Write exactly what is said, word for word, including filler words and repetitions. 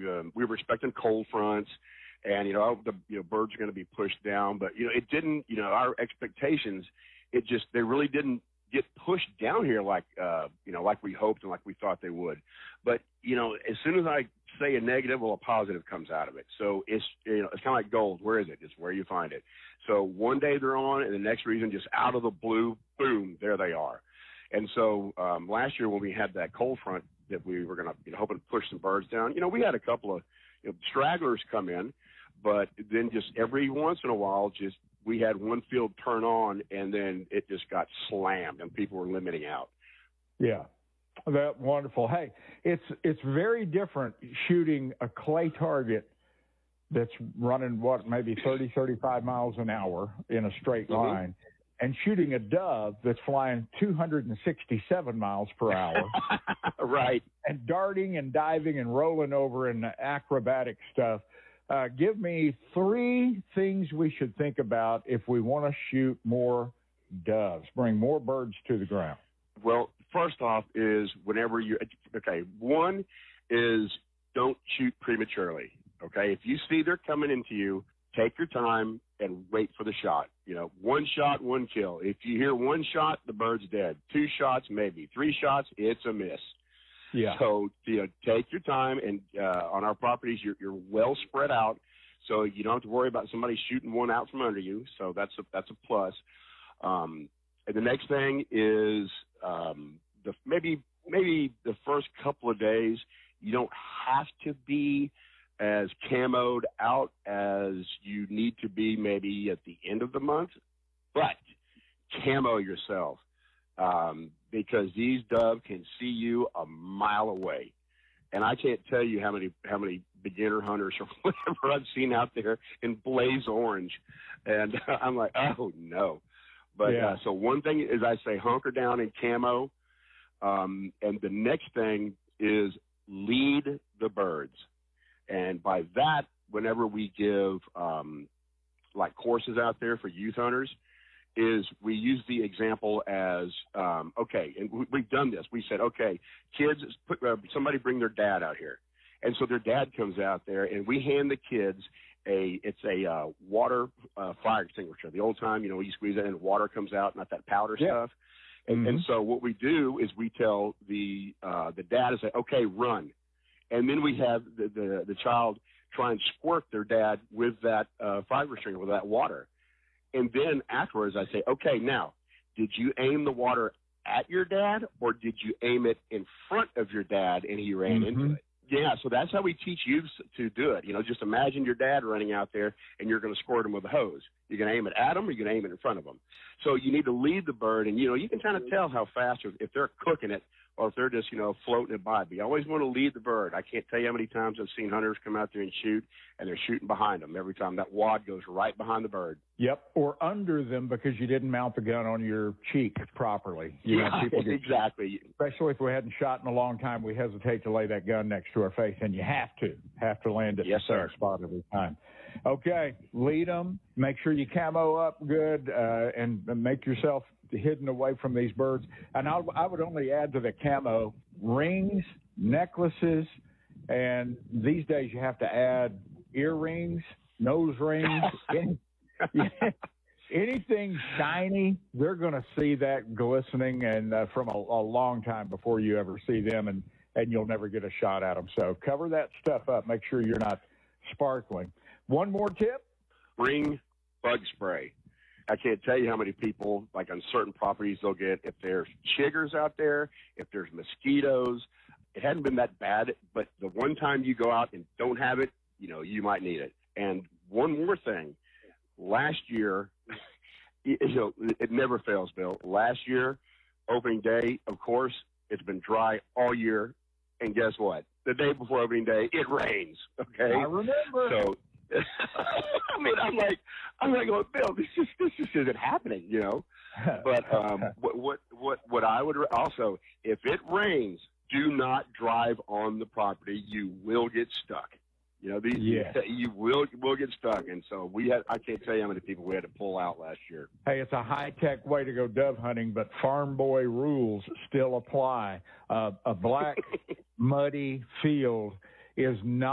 um, we were expecting cold fronts, and you know the you know birds are going to be pushed down, but you know it didn't. You know our expectations, it just they really didn't get pushed down here like uh, you know like we hoped and like we thought they would. But you know as soon as I say a negative, well, a positive comes out of it. So it's you know it's kind of like gold. Where is it? It's where you find it. So one day they're on, and the next reason, just out of the blue, boom, there they are. And so um, last year when we had that cold front that we were going to you know hoping to push some birds down, you know we had a couple of you know, stragglers come in, but then just every once in a while, just we had one field turn on, and then it just got slammed, and people were limiting out. Yeah. That wonderful. Hey, it's it's very different shooting a clay target that's running, what, maybe thirty, thirty-five miles an hour in a straight Mm-hmm. line, and shooting a dove that's flying two hundred sixty-seven miles per hour. Right. And darting and diving and rolling over and acrobatic stuff. Uh, give me three things we should think about if we want to shoot more doves, bring more birds to the ground. Well, first off is whenever you, okay, one is don't shoot prematurely, okay? If you see they're coming into you, take your time and wait for the shot. You know, one shot, one kill. If you hear one shot, the bird's dead. Two shots, maybe. Three shots, it's a miss. Yeah. So, you know, take your time, and uh, on our properties, you're, you're well spread out, so you don't have to worry about somebody shooting one out from under you. So that's a, that's a plus. Um, and the next thing is um, the maybe maybe the first couple of days, you don't have to be as camoed out as you need to be maybe at the end of the month, but camo yourself. Um, because these doves can see you a mile away. And I can't tell you how many how many beginner hunters or whatever I've seen out there in blaze orange. And I'm like, oh, no. But yeah. uh, so one thing is I say hunker down in camo. Um, and the next thing is lead the birds. And by that, whenever we give um, like courses out there for youth hunters, is we use the example as, um, okay, and we, we've done this. We said, okay, kids, put, uh, somebody bring their dad out here. And so their dad comes out there, and we hand the kids a, it's a uh, water uh, fire extinguisher. The old time, you know, you squeeze it and water comes out, not that powder yeah. stuff. And, mm-hmm. and so what we do is we tell the uh, the dad to say, okay, run. And then we have the, the, the child try and squirt their dad with that uh, fire extinguisher, with that water. And then afterwards, I say, okay, now, did you aim the water at your dad, or did you aim it in front of your dad and he ran mm-hmm. into it? Yeah, so that's how we teach youth to do it. You know, just imagine your dad running out there and you're going to squirt him with a hose. You're going to aim it at him, or you're going to aim it in front of him. So you need to lead the bird, and, you know, you can kind of tell how fast, or if they're cooking it, or if they're just, you know, floating it by. But you always want to lead the bird. I can't tell you how many times I've seen hunters come out there and shoot, and they're shooting behind them. Every time that wad goes right behind the bird. Yep, or under them because you didn't mount the gun on your cheek properly. You yeah, know, people get, exactly. Especially if we hadn't shot in a long time, we hesitate to lay that gun next to our face, and you have to, have to land it yes, in the same spot every time. Okay, lead them. Make sure you camo up good, uh, and make yourself hidden away from these birds. And I, I would only add to the camo rings, necklaces, and these days you have to add earrings, nose rings, any, anything shiny. They're going to see that glistening and uh, from a, a long time before you ever see them, and, and you'll never get a shot at them. So cover that stuff up. Make sure you're not sparkling. One more tip. Bring bug spray. I can't tell you how many people, like on certain properties, they'll get, if there's chiggers out there, if there's mosquitoes. It hadn't been that bad, but the one time you go out and don't have it, you know, you might need it. And one more thing, last year, you know, it never fails, Bill. Last year, opening day, of course, it's been dry all year. And guess what? The day before opening day, it rains. Okay. I remember. So, I mean, I'm like, I'm like, oh, Bill, this just, this just isn't happening, you know. But um, what, what, what, what I would also, if it rains, do not drive on the property. You will get stuck. You know, these, yes. you will will get stuck. And so we had, I can't tell you how many people we had to pull out last year. Hey, it's a high-tech way to go dove hunting, but farm boy rules still apply. Uh, a black, muddy field is not